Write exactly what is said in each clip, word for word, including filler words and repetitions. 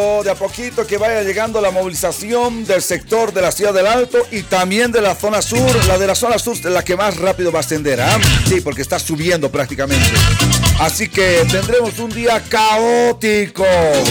De a poquito que vaya llegando la movilización del sector de la Ciudad del Alto y también de la zona sur. La de la zona sur es la que más rápido va a ascender, ¿eh? Sí, porque está subiendo prácticamente. Así que tendremos un día caótico.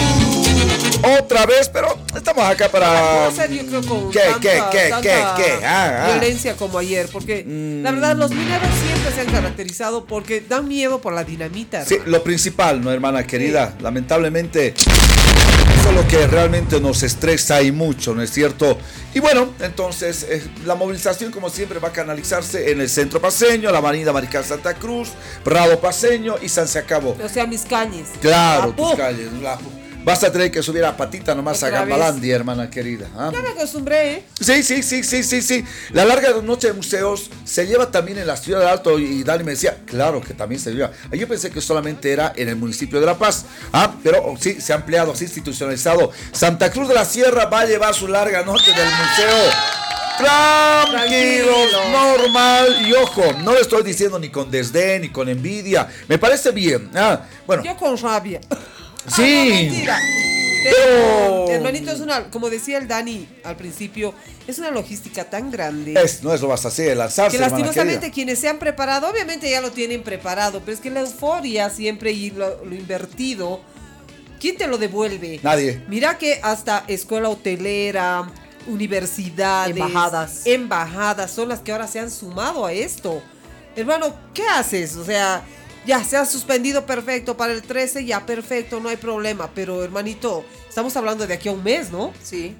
Otra vez, pero estamos acá para... No ser, yo creo, con ¿Qué, tanta, qué, qué, tanta qué, qué? Ah, ah. violencia como ayer, porque mm. la verdad los mineros siempre se han caracterizado porque dan miedo por la dinamita, sí, hermano. Lo principal, ¿no, hermana querida? Sí. Lamentablemente, eso es lo que realmente nos estresa y mucho, ¿no es cierto? Y bueno, entonces, eh, la movilización, como siempre, va a canalizarse en el centro paseño, la avenida Mariscal Santa Cruz, Prado Paseño y San Se Acabó. O sea, mis calles. Claro, tus calles, la... Vas a tener que subir a patita nomás a Gambalandia, hermana querida. ¿Ah? Ya me acostumbré, ¿eh? Sí, sí, sí, sí, sí, sí. La larga noche de museos se lleva también en la Ciudad del Alto y Dani me decía, claro que también se lleva. Yo pensé que solamente era en el municipio de La Paz, ¿ah? Pero sí, se ha ampliado, se ha institucionalizado. Santa Cruz de la Sierra va a llevar su larga noche del museo. Tranquilos, Tranquilo. normal. Y ojo, no le estoy diciendo ni con desdén ni con envidia. Me parece bien. Ah, bueno. Yo con rabia. Sí. Ah, no, pero, hermanito, es una, como decía el Dani al principio, es una logística tan grande. Es, no es lo vas a hacer, lanzarse. Que lastimosamente quienes se han preparado, obviamente ya lo tienen preparado, pero es que la euforia siempre y lo, lo invertido, ¿quién te lo devuelve? Nadie. Mira que hasta escuela hotelera, universidades, embajadas, embajadas son las que ahora se han sumado a esto. Hermano, ¿qué haces? O sea, ya se ha suspendido, perfecto, para el trece, ya perfecto, no hay problema, pero hermanito, estamos hablando de aquí a un mes, ¿no? Sí.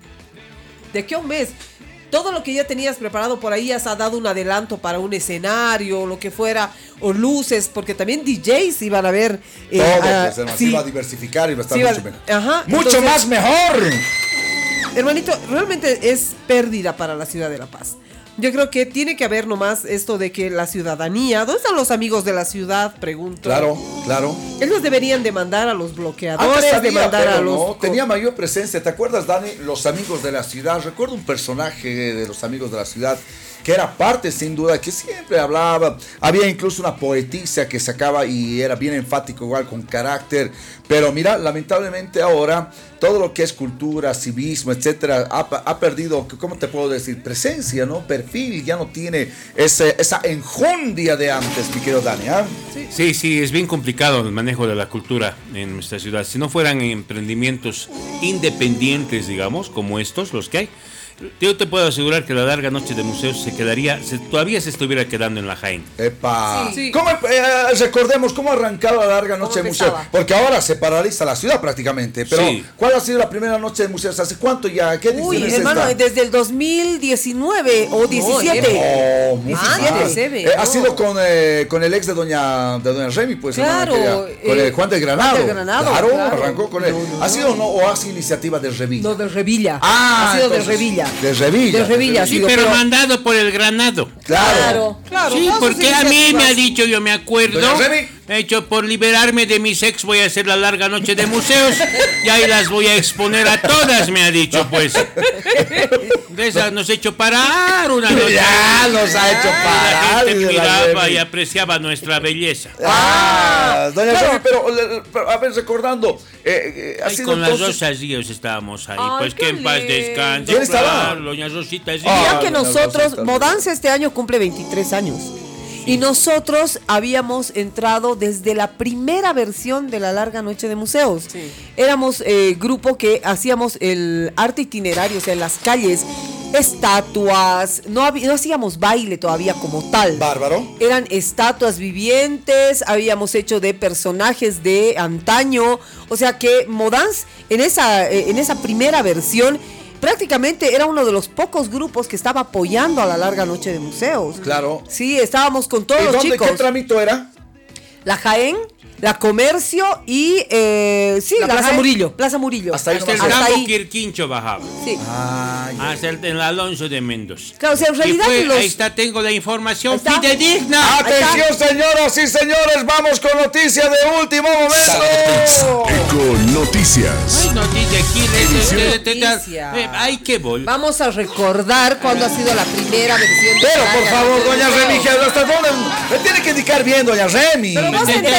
De aquí a un mes. Todo lo que ya tenías preparado por ahí, ya se ha dado un adelanto para un escenario, lo que fuera, o luces, porque también D Js iban a ver. Eh, Todo, a, pues, sí, iba a diversificar y va a estar sí, mucho mejor. Ajá, ¡Mucho entonces, más mejor! Hermanito, realmente es pérdida para la ciudad de La Paz. Yo creo que tiene que haber nomás esto de que la ciudadanía, ¿dónde están los amigos de la ciudad? Pregunto. Claro, claro. Ellos deberían demandar a los bloqueadores, sabía, demandar pero a los... No, tenía mayor presencia. ¿Te acuerdas, Dani? Los amigos de la ciudad. Recuerdo un personaje de los amigos de la ciudad que era parte, sin duda, que siempre hablaba. Había incluso una poetisa que sacaba y era bien enfático, igual, con carácter. Pero mira, lamentablemente ahora todo lo que es cultura, civismo, etcétera, ha, ha perdido, ¿cómo te puedo decir? Presencia, ¿no? Perfil, ya no tiene ese, esa enjundia de antes, mi querido Dani, ¿eh? Sí. sí, sí, es bien complicado el manejo de la cultura en nuestra ciudad. Si no fueran emprendimientos independientes, digamos, como estos, los que hay, yo te puedo asegurar que la larga noche de museos se quedaría, se, todavía se estuviera quedando en la Jaén. ¡Epa! Sí. ¿Cómo, eh, recordemos cómo ha arrancado la larga noche de museos, porque ahora se paraliza la ciudad prácticamente, pero sí. ¿Cuál ha sido la primera noche de museos? ¿Hace cuánto ya? ¿Qué Uy, hermano, está? Desde el dos mil diecinueve o diecisiete. No, muy diecisiete. Eh, no. Ha sido con, eh, con el ex de doña, de doña Remy, pues. Claro. Eh, con el Juan de Granado. Juan de Granado claro, claro, arrancó con él. No, no, ¿Ha sido no, o ha sido iniciativa de Revilla? No, de Revilla. Ah, ha sido entonces, de Revilla. De Revilla. De Revilla, sí, pero, pero mandado por el Granado. Claro, claro. Sí, porque a mí me ha dicho, yo me acuerdo, Remy, hecho por liberarme de mis ex voy a hacer la larga noche de museos y ahí las voy a exponer a todas, me ha dicho, pues. De esas nos ha hecho parar una noche. Ya nos ha hecho parar. La gente miraba y apreciaba nuestra belleza. Ah, doña Remy, pero, pero a ver, recordando. Eh, eh, Ay, con entonces... las Rosas Ríos estábamos ahí, Ay, pues que en paz descanse. ¿Quién estaba? Doña Rosita Ríos. Mira que nosotros, Modanza este año cumple veintitrés años. Y nosotros habíamos entrado desde la primera versión de la larga noche de museos. Sí. Éramos eh, grupo que hacíamos el arte itinerario, o sea, en las calles, estatuas, no, hab- no hacíamos baile todavía como tal. Bárbaro. Eran estatuas vivientes, habíamos hecho de personajes de antaño, o sea que Modans en esa, eh, en esa primera versión prácticamente era uno de los pocos grupos que estaba apoyando a la larga noche de museos. Claro. Sí, estábamos con todos ¿Y los dónde, chicos. qué trámite era? La Jaén, la Comercio y eh, sí, la, la Plaza Jaén, Murillo. Plaza Murillo. Hasta ahí Hasta el nomás. Hasta campo ahí. Quirquincho bajaba. Sí. Ah, ya. Hasta el, el Alonso de Mendoza. Claro, o sea, en realidad Fue, los... ahí está, tengo la información Está. fidedigna. Atención, señoras y señores, vamos con noticias de último momento. Eco Noticias. Ay, noticia aquí. de- de- de- de- Noticia. eh, Ay, qué bol. Vamos a recordar cuándo ha sido la primera versión de Pero, la por larga favor, noche de doña museos. Remy, ¿hasta dónde? Me tiene que indicar bien, doña Remy. Pero vos Te- te- entendés, te- ¿no?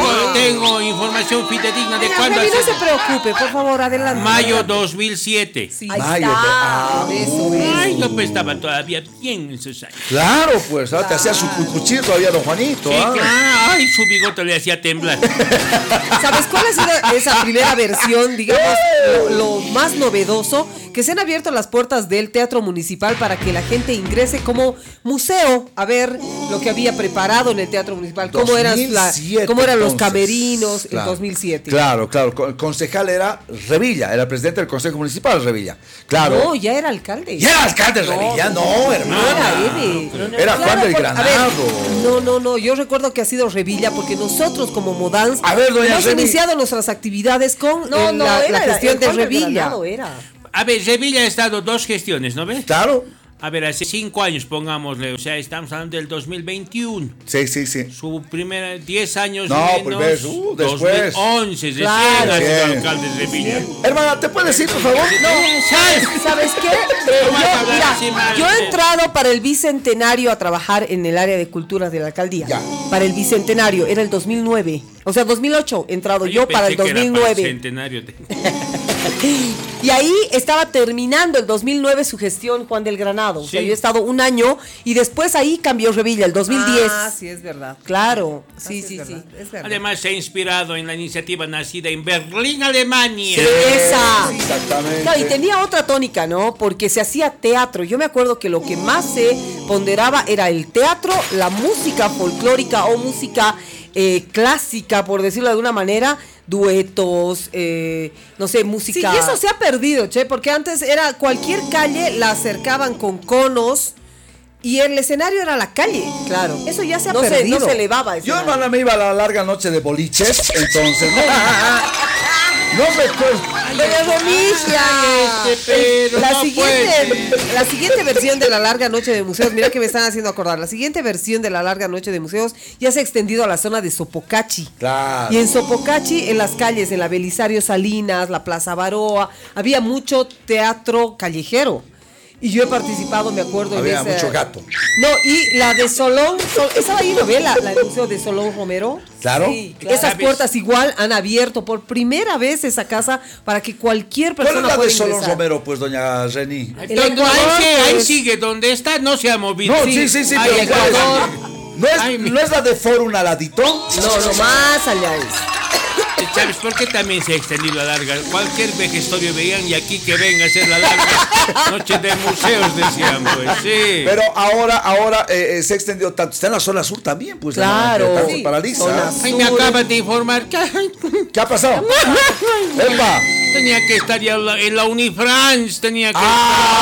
tengo, tengo información fidedigna de cuándo. No se preocupe, por favor, adelante. Mayo dos mil siete. Sí. Mayo, Ahí está. ah, Por eso, uh. ¿ves? Ay, no, pues estaba todavía bien en sus años. Claro, pues, ¿ah? Te hacía su cucuchillo todavía, don Juanito. Sí, ¿ah? claro. Ay, su bigote le hacía temblar. ¿Sabes cuál ha sido esa primera versión, digamos, lo, lo más novedoso? Que se han abierto las puertas del Teatro Municipal para que la gente ingrese como museo a ver lo que había preparado en el Teatro Municipal, cómo eran, la, cómo eran los entonces. camerinos en Claro. dos mil siete. Claro, claro. El concejal era Revilla, era el presidente del Consejo Municipal, Revilla. Claro. No, ya era alcalde. ¿Y era alcalde Revilla? No, hermano. No era Eve. Era Juan del por- a ver, Granado. no, no, no. Yo recuerdo que ha sido Revilla porque nosotros como Modans A ver, doña hemos Revi. iniciado nuestras actividades con No, eh, no, la, era la gestión el de Juan del Revilla. Granado, era. A ver, Sevilla ha estado dos gestiones, ¿no ves? Claro. A ver, hace cinco años, pongámosle, o sea, estamos hablando del dos mil veintiuno. Sí, sí, sí. Su primera, diez años No, menos. primero, uh, después. dos mil once, recién Claro. ha sido Bien. alcalde de Sevilla. Hermana, ¿te puedes decir, por favor? No, ¿Sabes qué? Eh, No vas a yo, hablar mira, así mal, yo he eh. entrado para el bicentenario a trabajar en el área de culturas de la alcaldía. Ya. Para el bicentenario, era el dos mil nueve. O sea, dos mil ocho he entrado yo, para el pensé que era para el dos mil nueve. centenario de- Y ahí estaba terminando el dos mil nueve su gestión Juan del Granado. O sea, Sí. yo he estado un año y después ahí cambió Revilla, el dos mil diez. Ah, sí, es verdad. Claro, Ah, sí, es sí, sí. verdad, es verdad. Además, se ha inspirado en la iniciativa nacida en Berlín, Alemania. Sí, esa. Exactamente. Claro, y tenía otra tónica, ¿no? Porque se hacía teatro. Yo me acuerdo que lo que más se ponderaba era el teatro, la música folclórica o música eh, clásica, por decirlo de alguna manera, duetos, eh, no sé, Sí, música. y eso se ha perdido, che, porque antes era cualquier calle la acercaban con conos y el escenario era la calle. Claro. Eso ya se ha no se, perdido. no se elevaba ese Yo, escenario. hermana, me iba a la larga noche de boliches, entonces, no, no recuerdo. Doña Remigio. Ay, este Pedro, La no siguiente, la siguiente versión de la larga noche de museos, mira que me están haciendo acordar, la siguiente versión de la larga noche de museos ya se ha extendido a la zona de Sopocachi. Claro. Y en Sopocachi, en las calles, en la Belisario Salinas, la Plaza Baroa, había mucho teatro callejero. Y yo he participado, me acuerdo, Había en esa- mucho gato. No, y la de Solón, Sol- esa ahí, ¿no ve? La, la del Museo de Solón Romero. Claro. Sí, esas ¿Sabes? puertas igual han abierto por primera vez esa casa para que cualquier ¿Cuál es persona la pueda de Solón ingresar. Romero, pues, doña Reni? El ¿Dónde- Ecuador, ahí, sí, ahí pues. sigue, donde está, no se ha movido. No, sí, sí, sí, Ay, pero ¿cuál es? Ecuador. ¿No es, Ay, mi- ¿No es la de Forum Aladito? No, no, más allá es. ¿Sabes por qué también se ha extendido la larga? Cualquier vejestorio veían y aquí que venga a ser la larga noche de museos, decían, pues, sí. Pero ahora, ahora eh, eh, se ha extendido tanto. Está en la zona sur también, pues. Claro. hermana, que Sí, se paraliza. zona Ay, me acaban de informar que ay, ¿Qué ha pasado? ¡Epa! tenía que estar ya en la, en la Unifrance, tenía que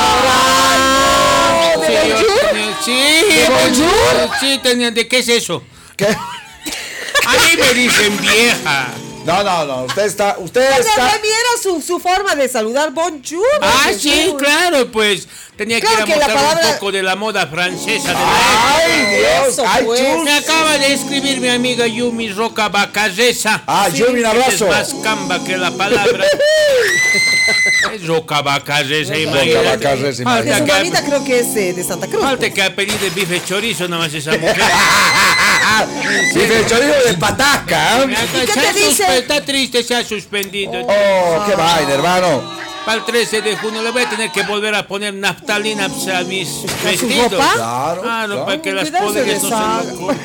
¡Ah! estar. Sí, yo tenía- sí, Bonjour? sí, tenía, ¿de qué es eso? ¿Qué? A mí me dicen vieja. No, no, no. Usted está. Usted Doña está. Remy era su, su forma de saludar, bonjour. Ah, bonjour. sí, claro, pues tenía Claro que ir que a la mostrar palabra- un poco de la moda francesa de la época. ¡Ay, Dios! Eso, ¡Ay, pues. chus! Me acaba de escribir mi amiga Yumi Roca Bacarreza. Ah, Yumi, un abrazo. Es más camba que la palabra. Es Roca Bacarreza, imagínate. Bacarreza, Que imagínate. su que- mamita creo que es eh, de Santa Cruz. Falta que apellido bife chorizo nada más esa mujer. Sí, el chorizo de pataca. Me ¿eh? acaba- qué se te ha dice? suspe- Está triste, se ha suspendido. Oh, qué vaina, hermano. Para el trece de junio le voy a tener que volver a poner naftalina a mis vestidos. ropa? Claro, Claro, claro. para que las Cuidado, se poderes no se deshaga. locuren.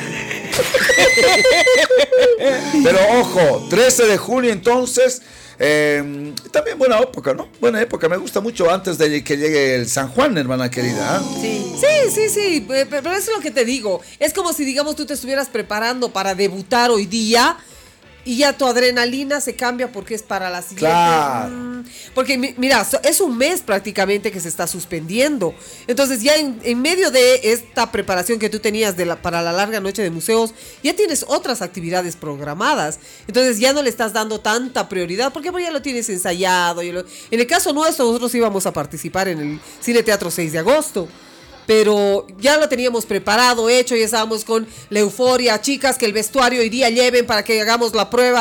Pero ojo, trece de junio entonces. eh, también buena época, ¿no? Buena época. Me gusta mucho antes de que llegue el San Juan, hermana querida. ¿ah? Sí. Sí, sí, sí, pe- pe- pero eso es lo que te digo. Es como si, digamos, tú te estuvieras preparando para debutar hoy día y ya tu adrenalina se cambia porque es para la siguiente. Claro. Mm, Porque, mi- mira, so- es un mes prácticamente que se está suspendiendo. Entonces, ya en, en medio de esta preparación que tú tenías de la, para la larga noche de museos, ya tienes otras actividades programadas. Entonces, ya no le estás dando tanta prioridad porque pues, ya lo tienes ensayado. ya lo- en el caso nuestro, nosotros íbamos a participar en el Cine Teatro seis de agosto. Pero ya lo teníamos preparado, hecho, ya estábamos con la euforia, chicas, que el vestuario hoy día lleven para que hagamos la prueba.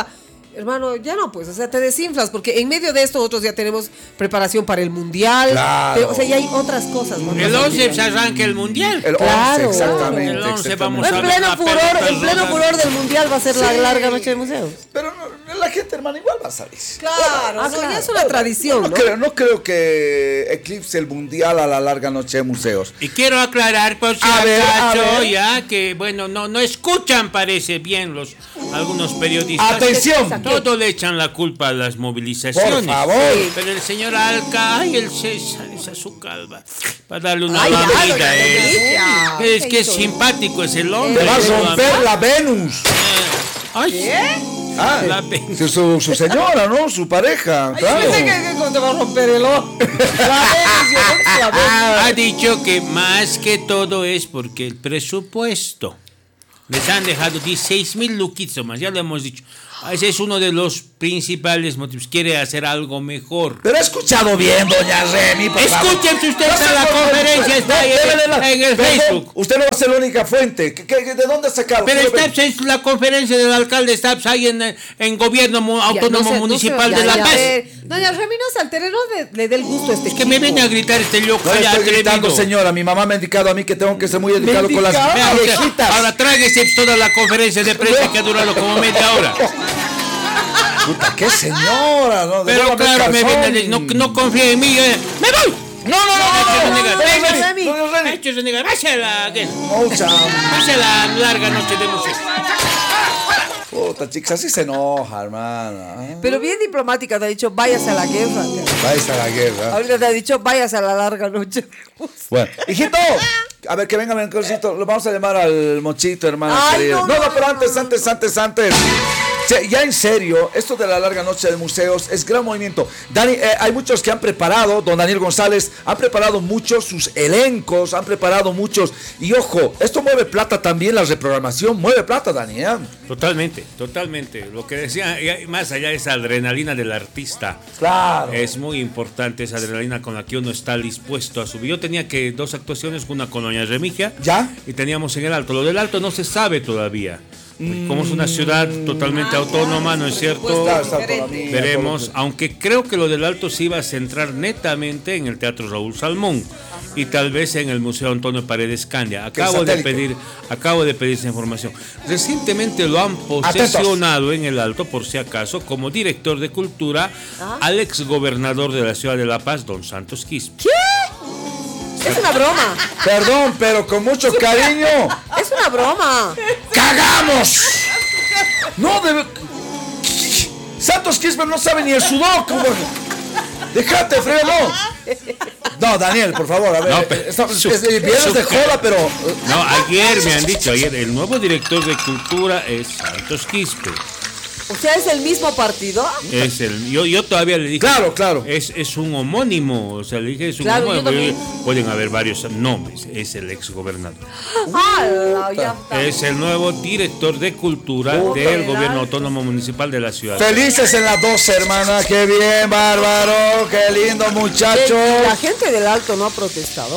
Hermano, ya no, pues, o sea, te desinflas, porque en medio de esto nosotros ya tenemos preparación para el mundial. Claro. Te- o sea, ya hay otras cosas. ¿no? El once se arranca el mundial. El Claro. once, exactamente. El once exactamente. vamos En a ver pleno la furor, pelota en pleno rodar. furor del mundial va a ser la Sí. larga noche de museos. Pero no, la gente, hermano, igual va a salir. Claro, Ah, no, claro. ya es una tradición, No, ¿no? creo, no creo que eclipse el mundial a la larga noche de museos. Y quiero aclarar, por si A ver, a acaso, ver. ya que, bueno, no, no escuchan, parece bien, los algunos periodistas. Atención. Todo le echan la culpa a las movilizaciones. Por favor. Sí. Pero el señor Alca, ay, el César, esa su calva, para darle una Ay, ya, lambida doña a él. Delicia. Es que es simpático, es el hombre. Te va a Eso, romper la Venus. Ay, Ah, La Venus. su, su, su señora, ¿no? Su pareja. Claro. Pensé que, que cuando te va a romper el ojo. La Venus, yo, la Venus. ha dicho que más que todo es porque el presupuesto les han dejado dieciséis mil luquitos más, ya lo hemos dicho. Ese es uno de los principales motivos. Quiere hacer algo mejor. Pero he escuchado bien, doña Remy. por favor. Escúchense ustedes No a se la ponga- conferencia, está ahí Debe de la- en el Perdón, Facebook. Usted no va a ser la única fuente. ¿Qué- qué- ¿De dónde ha sacado? Pero Quiero ver. está es la conferencia del alcalde, está ahí en, en gobierno mu- Ya, autónomo no se- no municipal se- de ya, La ya, Paz. eh, Doña Remy, no se altere, no le, le dé el gusto a este Es que me chico. viene a gritar este loco No le ya estoy gritando, atrevido. señora. Mi mamá me ha indicado a mí que tengo que ser muy delicado con las indicado? Vea, usted, viejitas. ahora tráguese toda la conferencia de prensa que ha durado como media hora. Puta, qué señora, ¿no? Pero Déjame claro, me calzón. viene a decir, no, no confía en mí. eh. ¡Me voy! No, no, no, no, Este no, renegado. no, Venga, Doña Remy. Doña Remy. Este renegado. Vaya a la, ¿qué? Mucha. Vaya a la larga noche de museo. Puta, chicas, así se enoja, hermana. Pero bien diplomática te ha dicho, váyase a la guerra. Vais a la guerra. Ahorita te ha dicho, váyase a la larga noche. Bueno, hijito, a ver que venga mi cosito. Lo vamos a llamar al mochito, hermana Ay, querida. no, No, no, no, pero no, antes, no, antes, antes, antes. Che, ya en serio, esto de la larga noche de museos es gran movimiento. Dani, eh, hay muchos que han preparado, don Daniel González, han preparado muchos sus elencos, han preparado muchos. Y ojo, esto mueve plata también, la reprogramación mueve plata, Dani, ¿eh? Totalmente, totalmente. Lo que decía, y más allá de esa adrenalina del artista. Claro. Es muy importante esa adrenalina con la que uno está dispuesto a subir. Yo tenía que dos actuaciones, una con Doña Remigia. ¿Ya? Y teníamos en el Alto. Lo del Alto no se sabe todavía. Como es una ciudad totalmente autónoma, ¿no es cierto? Está- está por la mía, Veremos, por lo aunque creo que lo del Alto se iba a centrar netamente en el Teatro Raúl Salmón y tal vez en el Museo Antonio Paredes Candia. Acabo de satélite. pedir, acabo de pedir esa información. Recientemente lo han posesionado en el Alto, por si acaso, como director de cultura al ex gobernador de la ciudad de La Paz, don Santos Quispe. Es una broma. Perdón, pero con mucho cariño. Es una broma. ¡Cagamos! No, debe... Santos Quispe no sabe ni el sudoku. güey. Déjate, Fredo. No, Daniel, por favor, a ver. No, pero- eh, estamos- es- es- vienes de joda, pero... eh, No, ayer me han dicho, ayer, el nuevo director de cultura es Santos Quispe. O sea, es el mismo partido. Es el, yo, yo todavía le dije. Claro, claro. Es, es un homónimo. O sea, le dije, es un Claro, yo homónimo. también. Pueden haber varios nombres. Es el ex gobernador. ¡Hala! Ya está. Es el nuevo director de cultura Puta. del gobierno autónomo municipal de la ciudad. Felices en las doce, hermana. Qué bien, bárbaro. Qué lindo, muchacho. Eh, La gente del Alto no ha protestado.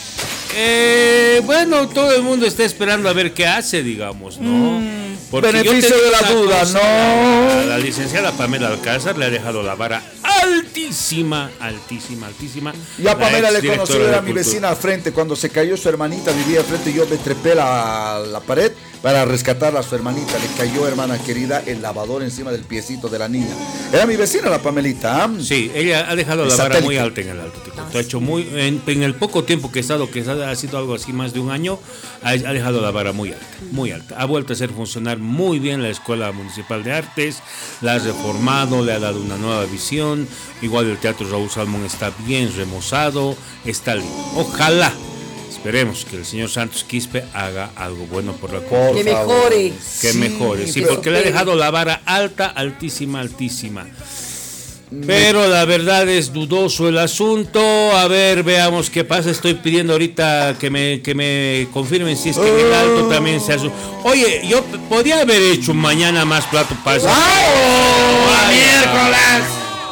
Eh, bueno, todo el mundo está esperando a ver qué hace, digamos, ¿no? Porque yo beneficio te digo de la una duda, cosa, ¿no? La, la licenciada Pamela Alcázar le ha dejado la vara altísima, altísima, altísima. Yo a La Pamela le exdirectora conocí, de era mi cultura. vecina al frente. Cuando se cayó su hermanita, vivía al frente. Yo me trepé la, la pared para rescatarla a su hermanita. Le cayó, hermana querida, el lavador encima del piecito de la niña. Era mi vecina, la Pamelita. ¿ah? Sí, ella ha dejado El la vara satélite. muy alta en el alto. Te cuento. Ha hecho muy, en, en el poco tiempo que ha estado, que ha sido algo así más de un año, ha, ha dejado la vara muy alta, muy alta. Ha vuelto a hacer funcionar muy bien la Escuela Municipal de Artes, la ha reformado, le ha dado una nueva visión. Igual el Teatro Raúl Salmón está bien remozado, está lindo. Ojalá, esperemos que el señor Santos Quispe haga algo bueno por la cultura. Por Que favor. mejore. Que Sí, mejore, sí, pero- porque le ha dejado la vara alta, altísima, altísima. Pero la verdad es dudoso el asunto. A ver, veamos qué pasa. Estoy pidiendo ahorita que me, que me confirmen si es que en el alto también se hace. Oye, yo p- podía haber hecho mañana más plato para eso. ¡Vamos! ¡Ah, miércoles!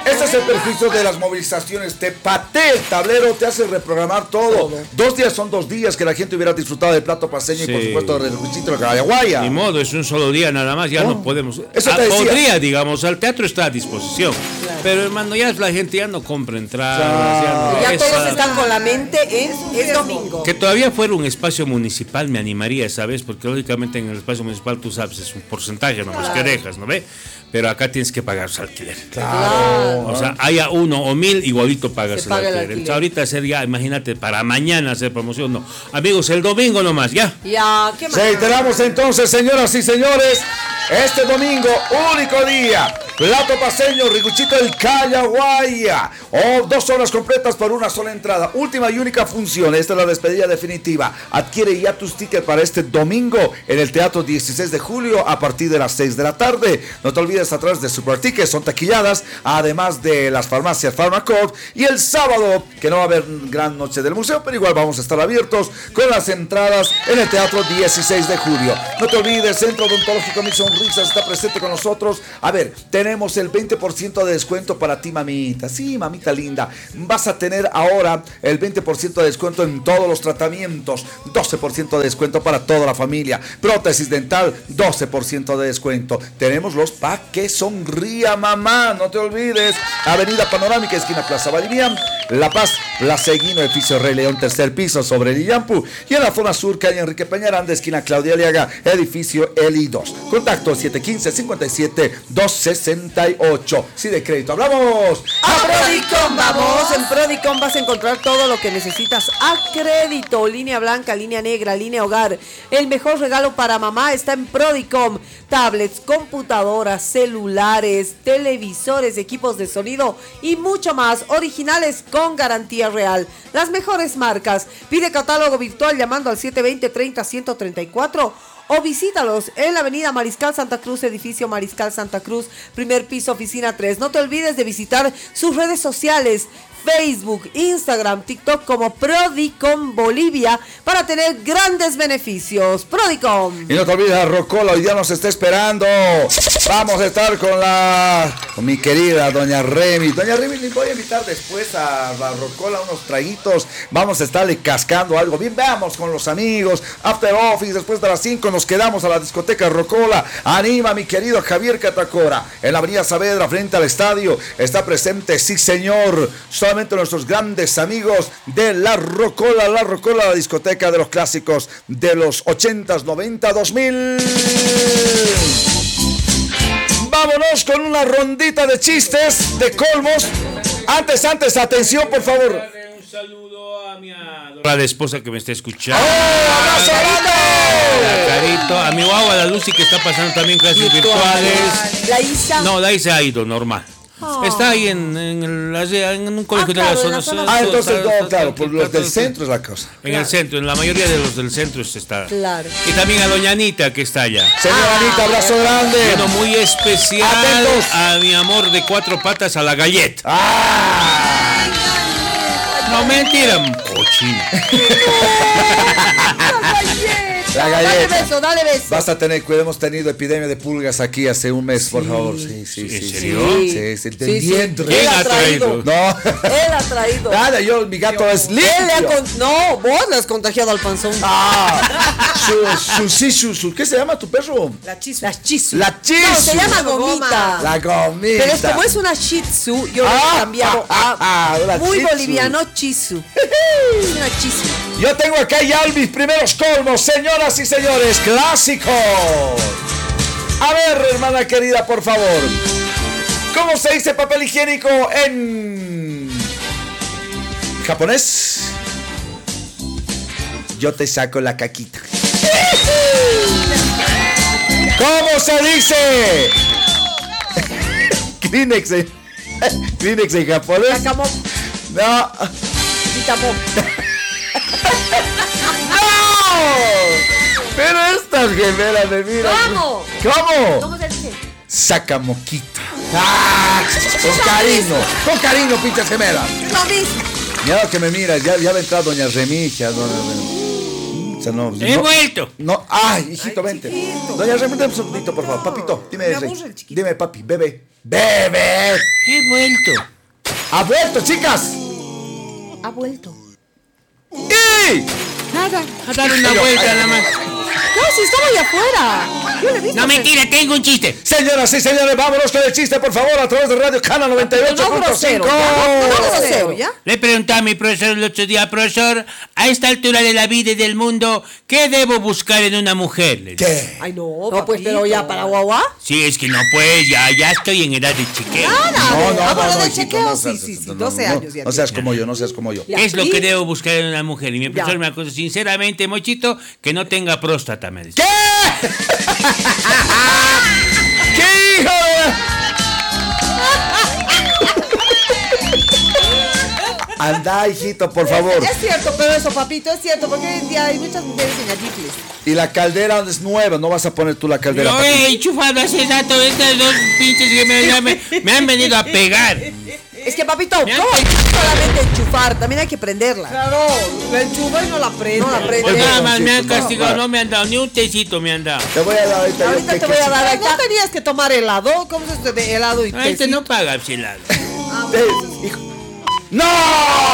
Este es el perjuicio de las movilizaciones. Te patea el tablero, te hace reprogramar todo. todo. Dos días son dos días que la gente hubiera disfrutado del plato paceño sí. y por supuesto del recuchito de Caraguaya. Ni modo, es un solo día nada más, ya oh. no podemos. Eso te decía. Podría, digamos, el teatro está a disposición. Claro. Pero hermano, ya la gente ya no compra entradas. Claro. Ya, no, ya todos están con la mente es, es domingo. Que todavía fuera un espacio municipal me animaría, ¿sabes? Porque lógicamente en el espacio municipal tú sabes, es un porcentaje nomás claro. que dejas, ¿no ve? Pero acá tienes que pagar su alquiler. Claro. O sea, haya uno o mil, igualito pagas el alquiler. el alquiler. Entonces, ahorita hacer ya, imagínate, para mañana hacer promoción, no. Amigos, el domingo nomás, ¿ya? Ya, ¿qué más? Reiteramos entonces, señoras y señores, este domingo, único día, plato paceño, Riguchito del Callaguaya. Oh, dos horas completas por una sola entrada. Última y única función, esta es la despedida definitiva. Adquiere ya tus tickets para este domingo en el Teatro dieciséis de julio a partir de las seis de la tarde. No te olvides a través de Super Tickets, son taquilladas, además de las farmacias Pharmacord. Y el sábado, que no va a haber gran noche del museo, pero igual vamos a estar abiertos con las entradas en el Teatro dieciséis de julio. No te olvides, Centro Odontológico Mi Sonrisas está presente con nosotros. A ver, tenemos el veinte por ciento de descuento para ti, mamita. Sí, mamita linda. Vas a tener ahora el veinte por ciento de descuento en todos los tratamientos. doce por ciento de descuento para toda la familia. Prótesis dental, doce por ciento de descuento. Tenemos los pa' que sonría, mamá. No te olvides. Avenida Panorámica, esquina Plaza Valdivian. La Paz, Plaza Eguino, edificio Rey León, tercer piso, sobre el Illampu. Y en la zona sur, calle Enrique Peñaranda, esquina Claudia Aliaga, edificio Eli dos. Contacto siete uno cinco, cinco siete, dos seis ocho. Sí, de crédito. ¡Hablamos! ¡A Prodicom! Vamos, en Prodicom vas a encontrar todo lo que necesitas a crédito. Línea blanca, línea negra, línea hogar. El mejor regalo para mamá está en Prodicom. Tablets, computadoras, celulares, televisores, equipos de sonido y mucho más. Originales con garantía real. Las mejores marcas. Pide catálogo virtual llamando al siete dos cero, treinta, ciento treinta y cuatro o visítalos en la avenida Mariscal Santa Cruz, edificio Mariscal Santa Cruz, primer piso, oficina tres. No te olvides de visitar sus redes sociales, Facebook, Instagram, TikTok como Prodicom Bolivia para tener grandes beneficios. Prodicom. Y no te olvides, Rocola, hoy día nos está esperando. Vamos a estar con la con mi querida doña Remy. Doña Remy, les voy a invitar después a la Rocola unos traguitos. Vamos a estarle cascando algo. Bien, veamos con los amigos. After Office, después de las cinco nos quedamos a la discoteca Rocola. Anima, mi querido Javier Catacora. En la avenida Saavedra, frente al estadio, está presente, sí señor. Solamente nuestros grandes amigos de La Rocola, La Rocola, la discoteca de los clásicos de los ochentas, noventa, dos mil. Vámonos con una rondita de chistes, de colmos. Antes, antes, atención, por favor. Un saludo a mi adorada esposa que me está escuchando. ¡Oh, abrazo, a Carito, a mi guagua, la Lucy, que está pasando también clases virtuales. La Isa. No, la Isa ha ido normal. Oh. Está ahí en, en, el, en un colegio ah, claro, de la zona. Ah, entonces, no, claro, por los del centro es la cosa. En claro. el centro, en la mayoría de los del centro está. Claro. Y también a doña Anita, que está allá. Señora ah, Anita, abrazo grande. Bueno, muy especial. Atentos. A mi amor de cuatro patas, a la galleta. Ah. No, mentira, cochina. La galleta. Dale beso, dale beso. Vas a tener cuidado, hemos tenido epidemia de pulgas aquí hace un mes, sí, por favor. Sí, sí, sí. ¿En serio? Sí, sí, sí. sí, sí. ¿Quién ha traído? No. Él ha traído. Nada, yo, mi gato es limpio. Él le ha con... No, vos le has contagiado al panzón. Ah. Su, su, su, su, ¿qué se llama tu perro? La chisu. La chisu. La chisu. No, se llama gomita. La gomita. Pero es como es una shih tzu, yo ah, le he cambiado ah, a ah, ah, muy boliviano chisu. Es una chisu. Yo tengo acá ya mis primeros colmos, señoras y señores, clásicos. A ver, hermana querida, por favor. ¿Cómo se dice papel higiénico en japonés? Yo te saco la caquita. ¿Cómo se dice? Kleenex en, Kleenex en japonés. Sacamo. No. Quitamo. Pero estas gemelas me miran. ¿Cómo? ¿Cómo? ¿Cómo se dice? Saca moquita. ¡Ah! Con cariño, con cariño, pinches gemelas. Lo mismo. Mira que me miras, ya, ya va a entrar doña Remigia. No, no, no. O sea, no, He no, vuelto. No, ay, hijito, ay, vente. Chiquito. Doña Remigia, un segundito, por favor. Papito, dime, me aburre el chiquito. Dime, papi, bebé, Bebe. He vuelto. Ha vuelto, chicas. Ha vuelto. Y... Nada. A dar una vuelta nada más. No, si estaba allá afuera. Yo le he visto. No, mentira, tengo un chiste. Señoras y señores, vámonos con el chiste, por favor, a través de Radio Cana noventa y ocho No punto grosero, cinco. ya, no grosero, ¿ya? Le pregunté a mi profesor el otro día, profesor, a esta altura de la vida y del mundo, ¿qué debo buscar en una mujer? Le dije. ¿Qué? Ay, no, No, pues, papito. pero ya para guagua. Sí, es que no, pues, ya, ya estoy en edad de chequeo. Nada, No, no, ah, no, bueno, no, de hijito, chequeo, no sí, seas- sí, sí, no, no, doce no, años ya No seas tiene. como yo, no seas como yo. Ya. ¿Qué es lo ¿Y? que debo buscar en una mujer? Y mi profesor Ya. me aconsejó, sinceramente, Mochito, que no tenga próstata, me dice. ¿Qué? ¿Qué hijo de... Anda, hijito, por favor. Es cierto, pero eso, papito, es cierto, porque hoy en día hay muchas mujeres en allí. Y la caldera es nueva, no vas a poner tú la caldera. Yo he enchufado hace rato estas dos pinches que me, ya me, me han venido a pegar. Es que, papito, Me han ¿cómo pedido- solamente enchufar? También hay que prenderla. Claro, la enchufa y no la prende. No la prende. Pues nada más me han No, castigado, no. no me han dado ni un tecito, me han dado. Te voy a dar ahorita. yo Ahorita que- te voy a que- dar Ay, acá. ¿no tenías que tomar helado? ¿Cómo es esto de helado y Ah, este tecito? no paga helado. Eh, hijo. ¡No!